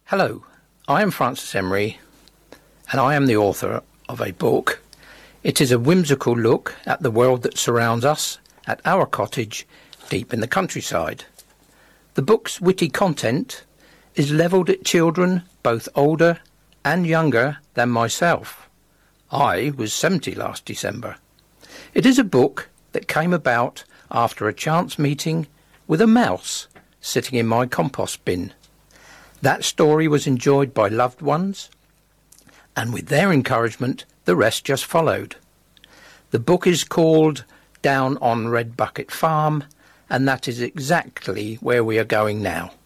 Hello, I am Francis Emery, and I am the author of a book. It is a whimsical look at the world that surrounds us at our cottage deep in the countryside. The book's witty content is levelled at children both older and younger than myself. I was 70 last December. It is a book that came about after a chance meeting with a mouse sitting in my compost bin. That story was enjoyed by loved ones, and with their encouragement, the rest just followed. The book is called Down on Red Bucket Farm, and that is exactly where we are going now.